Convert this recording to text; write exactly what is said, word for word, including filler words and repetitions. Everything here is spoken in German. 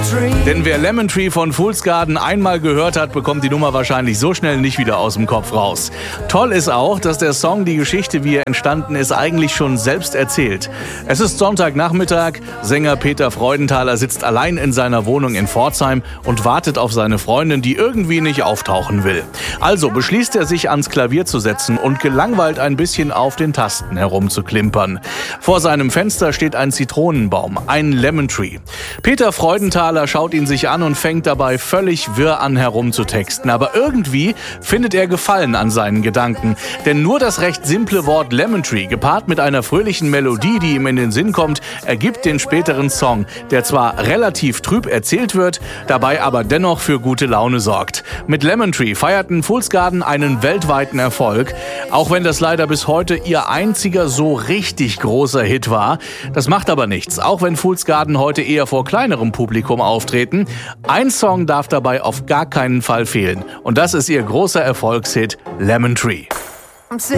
Denn wer Lemon Tree von Fool's Garden einmal gehört hat, bekommt die Nummer wahrscheinlich so schnell nicht wieder aus dem Kopf raus. Toll ist auch, dass der Song die Geschichte, wie er entstanden ist, eigentlich schon selbst erzählt. Es ist Sonntagnachmittag, Sänger Peter Freudenthaler sitzt allein in seiner Wohnung in Pforzheim und wartet auf seine Freundin, die irgendwie nicht auftauchen will. Also beschließt er, sich ans Klavier zu setzen und gelangweilt ein bisschen auf den Tasten herumzuklimpern. Vor seinem Fenster steht ein Zitronenbaum, ein Lemon Tree. Peter Freudenthaler schaut ihn sich an und fängt dabei völlig wirr an herumzutexten. Aber irgendwie findet er Gefallen an seinen Gedanken. Denn nur das recht simple Wort Lemon Tree, gepaart mit einer fröhlichen Melodie, die ihm in den Sinn kommt, ergibt den späteren Song, der zwar relativ trüb erzählt wird, dabei aber dennoch für gute Laune sorgt. Mit Lemon Tree feierten Fool's Garden einen weltweiten Erfolg, auch wenn das leider bis heute ihr einziger so richtig großer Hit war. Das macht aber nichts, auch wenn Fool's Garden heute eher vor kleinerem Publikum auftreten. Ein Song darf dabei auf gar keinen Fall fehlen und das ist ihr großer Erfolgshit Lemon Tree.